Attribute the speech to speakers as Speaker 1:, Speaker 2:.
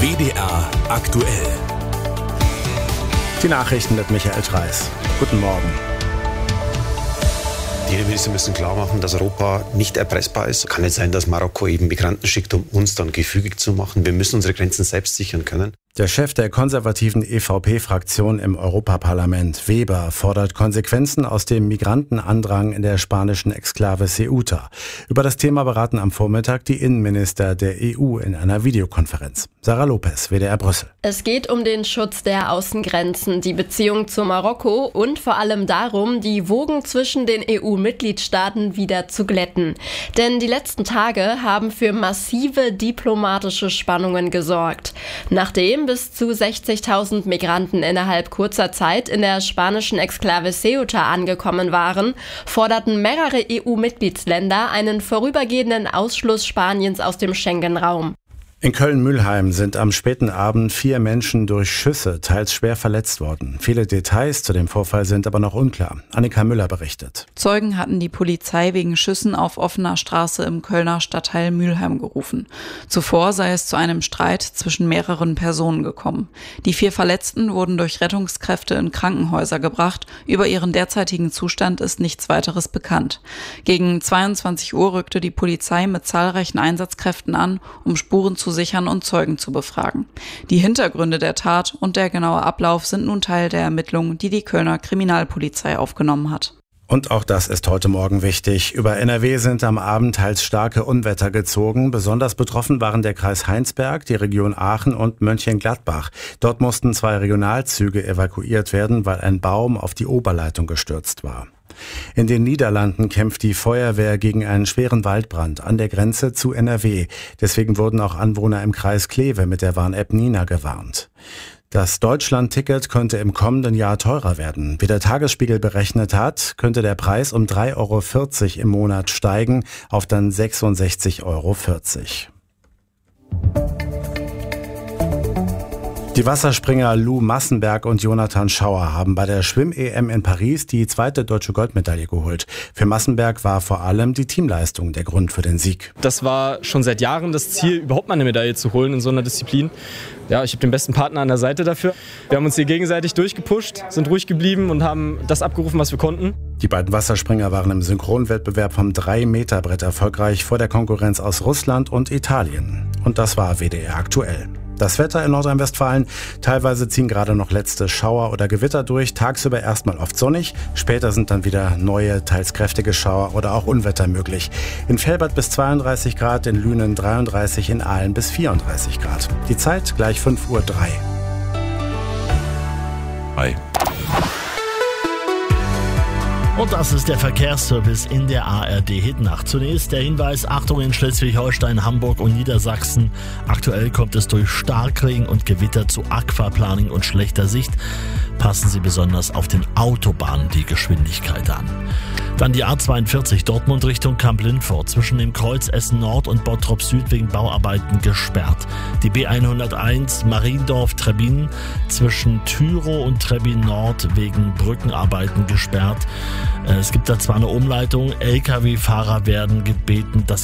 Speaker 1: WDR aktuell.
Speaker 2: Die Nachrichten mit Michael Treis. Guten Morgen.
Speaker 3: Die Innenminister müssen klar machen, dass Europa nicht erpressbar ist. Kann nicht sein, dass Marokko eben Migranten schickt, um uns dann gefügig zu machen. Wir müssen unsere Grenzen selbst sichern können.
Speaker 2: Der Chef der konservativen EVP-Fraktion im Europaparlament, Weber, fordert Konsequenzen aus dem Migrantenandrang in der spanischen Exklave Ceuta. Über das Thema beraten am Vormittag die Innenminister der EU in einer Videokonferenz. Sarah Lopez, WDR Brüssel.
Speaker 4: Es geht um den Schutz der Außengrenzen, die Beziehung zu Marokko und vor allem darum, die Wogen zwischen den EU-Mitgliedstaaten wieder zu glätten. Denn die letzten Tage haben für massive diplomatische Spannungen gesorgt. Nachdem bis zu 60.000 Migranten innerhalb kurzer Zeit in der spanischen Exklave Ceuta angekommen waren, forderten mehrere EU-Mitgliedsländer einen vorübergehenden Ausschluss Spaniens aus dem Schengen-Raum.
Speaker 2: In Köln-Mülheim sind am späten Abend 4 Menschen durch Schüsse teils schwer verletzt worden. Viele Details zu dem Vorfall sind aber noch unklar. Annika Müller berichtet.
Speaker 5: Zeugen hatten die Polizei wegen Schüssen auf offener Straße im Kölner Stadtteil Mülheim gerufen. Zuvor sei es zu einem Streit zwischen mehreren Personen gekommen. Die 4 Verletzten wurden durch Rettungskräfte in Krankenhäuser gebracht. Über ihren derzeitigen Zustand ist nichts weiteres bekannt. Gegen 22 Uhr rückte die Polizei mit zahlreichen Einsatzkräften an, um Spuren zu sichern und Zeugen zu befragen. Die Hintergründe der Tat und der genaue Ablauf sind nun Teil der Ermittlungen, die die Kölner Kriminalpolizei aufgenommen hat.
Speaker 2: Und auch das ist heute Morgen wichtig. Über NRW sind am Abend teils starke Unwetter gezogen. Besonders betroffen waren der Kreis Heinsberg, die Region Aachen und Mönchengladbach. Dort mussten 2 Regionalzüge evakuiert werden, weil ein Baum auf die Oberleitung gestürzt war. In den Niederlanden kämpft die Feuerwehr gegen einen schweren Waldbrand an der Grenze zu NRW. Deswegen wurden auch Anwohner im Kreis Kleve mit der Warn-App Nina gewarnt. Das Deutschland-Ticket könnte im kommenden Jahr teurer werden. Wie der Tagesspiegel berechnet hat, könnte der Preis um 3,40 € im Monat steigen auf dann 66,40 €. Die Wasserspringer Lou Massenberg und Jonathan Schauer haben bei der Schwimm-EM in Paris die 2. deutsche Goldmedaille geholt. Für Massenberg war vor allem die Teamleistung der Grund für den Sieg.
Speaker 6: Das war schon seit Jahren das Ziel, überhaupt mal eine Medaille zu holen in so einer Disziplin. Ja, ich habe den besten Partner an der Seite dafür. Wir haben uns hier gegenseitig durchgepusht, sind ruhig geblieben und haben das abgerufen, was wir konnten.
Speaker 2: Die beiden Wasserspringer waren im Synchronwettbewerb vom 3-Meter-Brett erfolgreich vor der Konkurrenz aus Russland und Italien. Und das war WDR aktuell. Das Wetter in Nordrhein-Westfalen, teilweise ziehen gerade noch letzte Schauer oder Gewitter durch, tagsüber erstmal oft sonnig, später sind dann wieder neue, teils kräftige Schauer oder auch Unwetter möglich. In Velbert bis 32 Grad, in Lünen 33, in Aalen bis 34 Grad. Die Zeit gleich 5:03 Uhr.
Speaker 1: Hi.
Speaker 7: Und das ist der Verkehrsservice in der ARD-Hitnacht. Zunächst der Hinweis, Achtung in Schleswig-Holstein, Hamburg und Niedersachsen. Aktuell kommt es durch Starkregen und Gewitter zu Aquaplaning und schlechter Sicht. Passen Sie besonders auf den Autobahnen die Geschwindigkeit an. Dann die A42 Dortmund Richtung Kamp-Lindfort, zwischen dem Kreuz Essen Nord und Bottrop Süd wegen Bauarbeiten gesperrt. Die B101 Mariendorf-Trebbin zwischen Tyrow und Trebbin Nord wegen Brückenarbeiten gesperrt. Es gibt da zwar eine Umleitung, Lkw-Fahrer werden gebeten, das